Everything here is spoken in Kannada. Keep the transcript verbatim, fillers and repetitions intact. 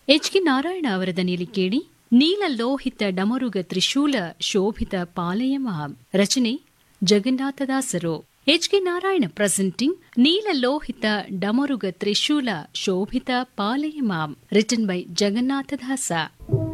ಎಚ್ ಕೆ ನಾರಾಯಣ ಅವರ ದನಿಯಲ್ಲಿ ಕೇಳಿ ನೀಲ ಲೋಹಿತ ಡಮರುಗ ತ್ರಿಶೂಲ ಶೋಭಿತ ಪಾಲಯಮಾಂ. ರಚನೆ Jagannatha Dasaru. H K Narayana presenting Neela Lohit ಡಮರುಗ Trishula ಶೋಭಿತ ಪಾಲಯಮಾಂ, written by Jagannatha Dasa.